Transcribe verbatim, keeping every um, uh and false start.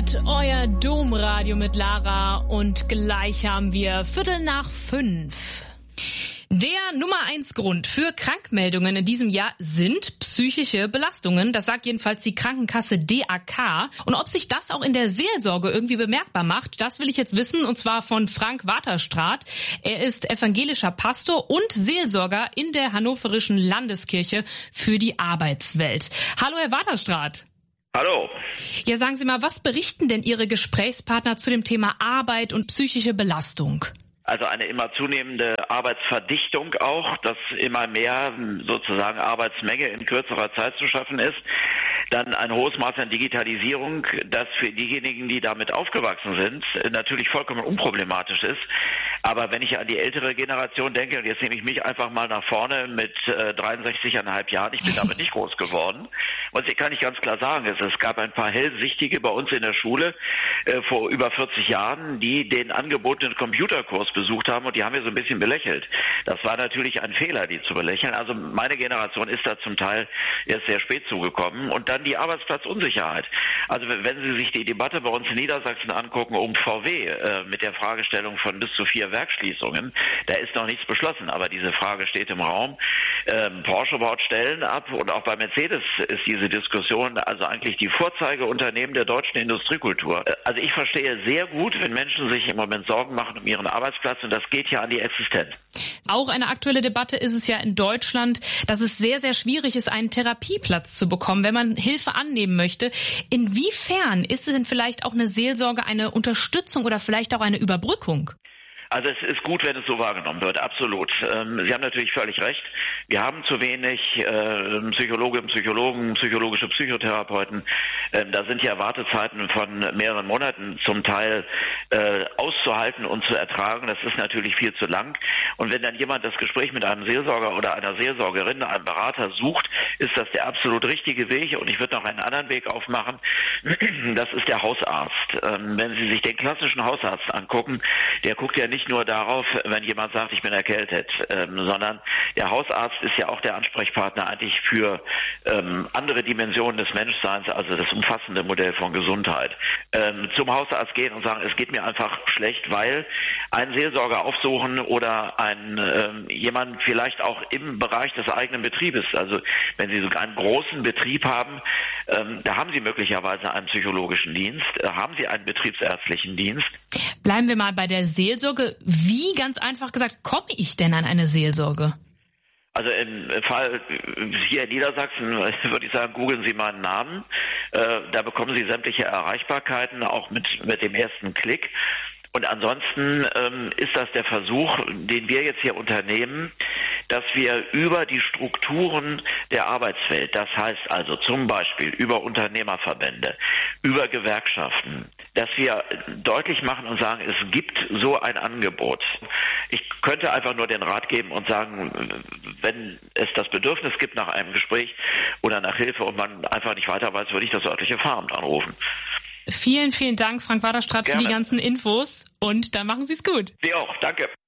hört euer Domradio mit Lara und gleich haben wir Viertel nach fünf. Der Nummer eins Grund für Krankmeldungen in diesem Jahr sind psychische Belastungen. Das sagt jedenfalls die Krankenkasse D A K. Und ob sich das auch in der Seelsorge irgendwie bemerkbar macht, das will ich jetzt wissen, und zwar von Frank Waterstraat. Er ist evangelischer Pastor und Seelsorger in der Hannoverischen Landeskirche für die Arbeitswelt. Hallo, Herr Waterstraat. Hallo. Ja, sagen Sie mal, was berichten denn Ihre Gesprächspartner zu dem Thema Arbeit und psychische Belastung? Also eine immer zunehmende Arbeitsverdichtung auch, dass immer mehr sozusagen Arbeitsmenge in kürzerer Zeit zu schaffen ist. Dann ein hohes Maß an Digitalisierung, das für diejenigen, die damit aufgewachsen sind, natürlich vollkommen unproblematisch ist. Aber wenn ich an die ältere Generation denke, und jetzt nehme ich mich einfach mal nach vorne mit äh, dreiundsechzig Komma fünf Jahren, ich bin damit nicht groß geworden. Und ich kann ich ganz klar sagen, es, es gab ein paar Hellsichtige bei uns in der Schule äh, vor über vierzig Jahren, die den angebotenen Computerkurs besucht haben, und die haben wir so ein bisschen belächelt. Das war natürlich ein Fehler, die zu belächeln. Also meine Generation ist da zum Teil erst sehr spät zugekommen. Und dann die Arbeitsplatzunsicherheit. Also wenn Sie sich die Debatte bei uns in Niedersachsen angucken um V W äh, mit der Fragestellung von bis zu vier Werksschließungen, da ist noch nichts beschlossen, aber diese Frage steht im Raum. Ähm, Porsche baut Stellen ab, und auch bei Mercedes ist diese Diskussion also eigentlich die Vorzeigeunternehmen der deutschen Industriekultur. Also ich verstehe sehr gut, wenn Menschen sich im Moment Sorgen machen um ihren Arbeitsplatz, und das geht ja an die Existenz. Auch eine aktuelle Debatte ist es ja in Deutschland, dass es sehr, sehr schwierig ist, einen Therapieplatz zu bekommen, wenn man Hilfe annehmen möchte. Inwiefern ist es denn vielleicht auch eine Seelsorge, eine Unterstützung oder vielleicht auch eine Überbrückung? Also es ist gut, wenn es so wahrgenommen wird, absolut. Ähm, Sie haben natürlich völlig recht. Wir haben zu wenig äh, Psychologinnen, Psychologen, psychologische Psychotherapeuten. Ähm, da sind ja Wartezeiten von mehreren Monaten zum Teil äh, auszuhalten und zu ertragen. Das ist natürlich viel zu lang. Und wenn dann jemand das Gespräch mit einem Seelsorger oder einer Seelsorgerin, einem Berater sucht, ist das der absolut richtige Weg. Und ich würde noch einen anderen Weg aufmachen. Das ist der Hausarzt. Ähm, wenn Sie sich den klassischen Hausarzt angucken, der guckt ja nicht Nicht nur darauf, wenn jemand sagt, ich bin erkältet, ähm, sondern der Hausarzt ist ja auch der Ansprechpartner eigentlich für ähm, andere Dimensionen des Menschseins, also das umfassende Modell von Gesundheit. Ähm, zum Hausarzt gehen und sagen, es geht mir einfach schlecht, weil einen Seelsorger aufsuchen oder ein, ähm, jemand vielleicht auch im Bereich des eigenen Betriebes, also wenn Sie sogar einen großen Betrieb haben, ähm, da haben Sie möglicherweise einen psychologischen Dienst, äh, haben Sie einen betriebsärztlichen Dienst. Bleiben wir mal bei der Seelsorge. Wie, ganz einfach gesagt, komme ich denn an eine Seelsorge? Also im Fall hier in Niedersachsen würde ich sagen, googeln Sie meinen Namen. Äh, da bekommen Sie sämtliche Erreichbarkeiten, auch mit, mit dem ersten Klick. Und ansonsten ähm, ist das der Versuch, den wir jetzt hier unternehmen, dass wir über die Strukturen der Arbeitswelt, das heißt also zum Beispiel über Unternehmerverbände, über Gewerkschaften, dass wir deutlich machen und sagen, es gibt so ein Angebot. Ich könnte einfach nur den Rat geben und sagen, wenn es das Bedürfnis gibt nach einem Gespräch oder nach Hilfe und man einfach nicht weiter weiß, würde ich das örtliche Pfarramt anrufen. Vielen, vielen Dank, Frank Waterstraat, für Gerne. die ganzen Infos, und dann machen Sie es gut. Sie auch, danke.